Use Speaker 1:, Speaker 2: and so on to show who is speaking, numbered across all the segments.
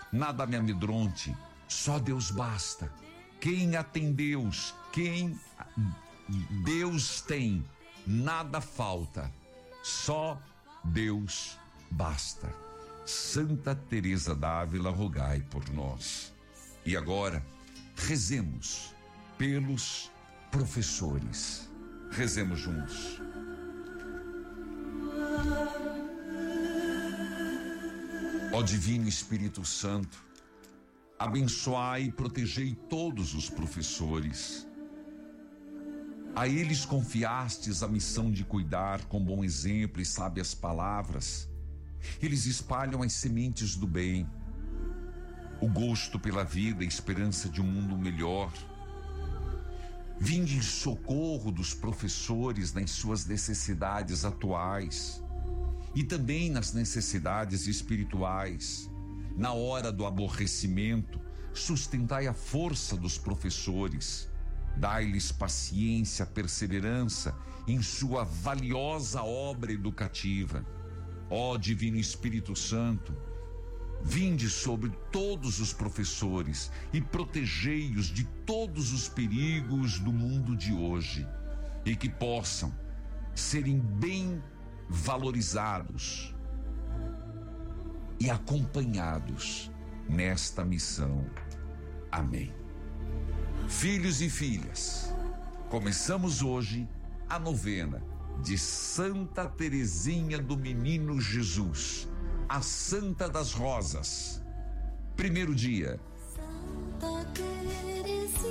Speaker 1: nada me amedronte, só Deus basta. Quem tem Deus, quem Deus tem, nada falta, só Deus basta. Santa Teresa d'Ávila, rogai por nós. E agora, rezemos pelos professores. Rezemos juntos. Ó Divino Espírito Santo, abençoai e protegei todos os professores. A eles confiastes a missão de cuidar com bom exemplo e sábias palavras. Eles espalham as sementes do bem, o gosto pela vida e esperança de um mundo melhor. Vinde em socorro dos professores nas suas necessidades atuais e também nas necessidades espirituais. Na hora do aborrecimento, sustentai a força dos professores. Dai-lhes paciência, perseverança em sua valiosa obra educativa. Ó Divino Espírito Santo, vinde sobre todos os professores e protegei-os de todos os perigos do mundo de hoje, e que possam serem bem valorizados e acompanhados nesta missão. Amém. Filhos e filhas, começamos hoje a novena de Santa Teresinha do Menino Jesus, a Santa das Rosas. Primeiro dia.
Speaker 2: Santa Teresinha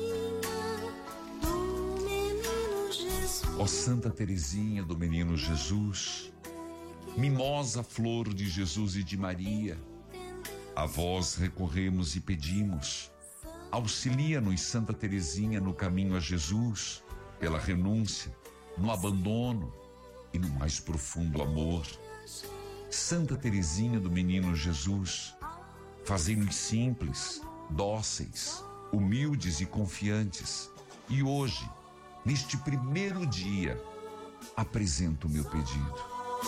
Speaker 2: do Menino Jesus.
Speaker 1: Ó Santa Teresinha do Menino Jesus, mimosa flor de Jesus e de Maria, a vós recorremos e pedimos. Auxilia-nos, Santa Teresinha, no caminho a Jesus, pela renúncia, no abandono e no mais profundo amor. Santa Teresinha do Menino Jesus, fazei-nos simples, dóceis, humildes e confiantes. E hoje, neste primeiro dia, apresento o meu pedido.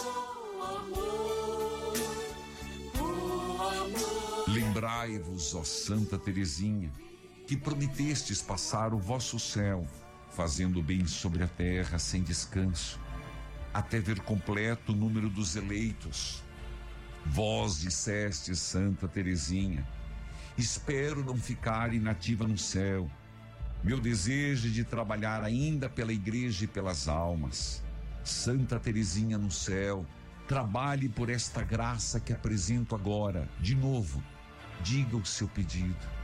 Speaker 1: Lembrai-vos, ó Santa Teresinha, que prometestes passar o vosso céu, fazendo bem sobre a terra sem descanso, até ver completo o número dos eleitos. Vós disseste, Santa Teresinha, espero não ficar inativa no céu. Meu desejo é de trabalhar ainda pela igreja e pelas almas. Santa Teresinha no céu, trabalhe por esta graça que apresento agora. De novo, diga o seu pedido.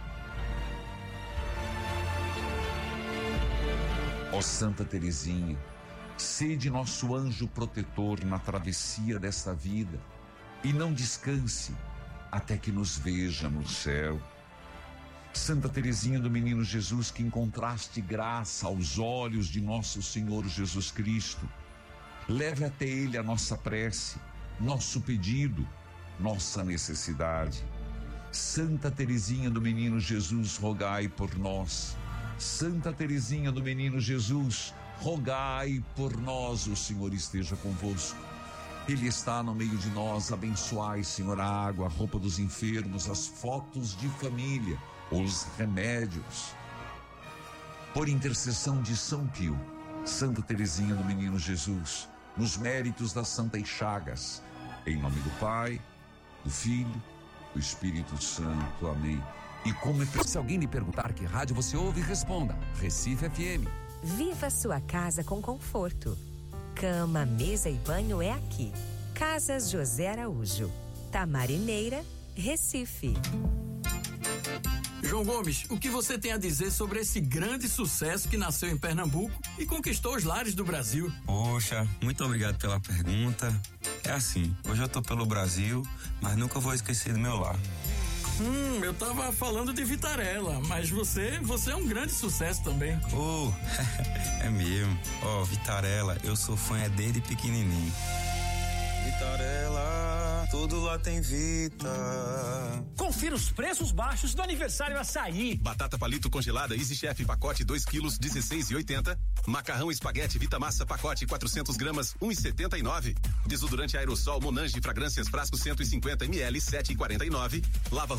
Speaker 1: Ó Santa Teresinha, sede nosso anjo protetor na travessia desta vida e não descanse até que nos veja no céu. Santa Teresinha do Menino Jesus, que encontraste graça aos olhos de nosso Senhor Jesus Cristo, leve até Ele a nossa prece, nosso pedido, nossa necessidade. Santa Teresinha do Menino Jesus, rogai por nós. Santa Teresinha do Menino Jesus, rogai por nós. O Senhor esteja convosco. Ele está no meio de nós. Abençoai, Senhor, a água, a roupa dos enfermos, as fotos de família, os remédios. Por intercessão de São Pio, Santa Teresinha do Menino Jesus, nos méritos das Santas Chagas, em nome do Pai, do Filho, do Espírito Santo. Amém. E como é...
Speaker 3: Se alguém lhe perguntar que rádio você ouve, responda: Recife FM.
Speaker 4: Viva sua casa com conforto. Cama, mesa e banho é aqui. Casas José Araújo, Tamarineira, Recife.
Speaker 5: João Gomes, o que você tem a dizer sobre esse grande sucesso que nasceu em Pernambuco e conquistou os lares do Brasil?
Speaker 6: Poxa, muito obrigado pela pergunta. É assim, hoje eu tô pelo Brasil, mas nunca vou esquecer do meu lar.
Speaker 5: Eu tava falando de Vitarella, mas você é um grande sucesso também.
Speaker 6: É mesmo. Vitarella, eu sou fã desde pequenininho. Vitarella, tudo lá tem Vita.
Speaker 7: Confira os preços baixos do aniversário Açaí.
Speaker 8: Batata palito congelada Easy Chef pacote 2 quilos 16,80. Macarrão espaguete Vita Massa pacote 400 gramas 1,79. Desodorante aerossol Monange fragrâncias frasco 150 ml 7,49. Lava